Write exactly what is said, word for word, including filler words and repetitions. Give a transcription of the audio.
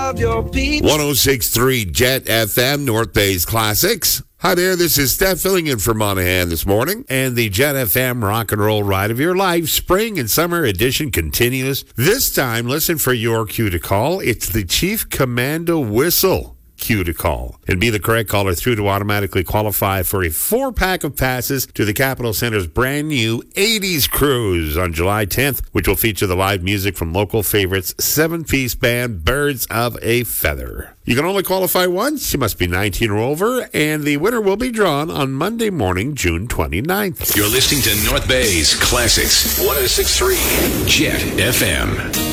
love your people. one oh six point three Jet F M, North Bay's Classics. Hi there, this is Steph filling in for Monahan this morning. And the Jet F M Rock and Roll Ride of Your Life Spring and Summer Edition continues. This time, listen for your cue to call. It's the Chief Commando Whistle cue to call. And be the correct caller through to automatically qualify for a four-pack of passes to the Capitol Center's brand new eighties Cruise on July tenth, which will feature the live music from local favorites, seven-piece band Birds of a Feather. You can only qualify once. You must be nineteen or over, and the winner will be drawn on Monday morning, June twenty-ninth. You're listening to North Bay's Classics, one oh six point three Jet F M.